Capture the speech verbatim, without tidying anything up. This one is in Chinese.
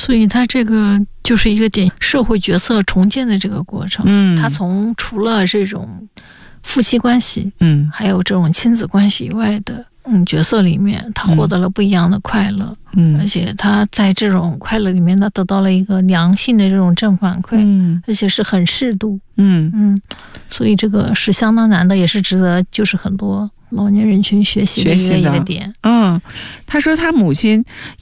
所以他这个就是一个点社会角色重建的这个过程。 嗯， 他从除了这种夫妻关系， 嗯， 还有这种亲子关系以外的嗯角色里面，他获得了不一样的快乐。 嗯， 而且他在这种快乐里面，他得到了一个良性的这种正反馈。 嗯， 而且是很适度。 嗯嗯，所以这个是相当难的，也是值得就是很多老年人群学习的一个一个点。 嗯，他说他母亲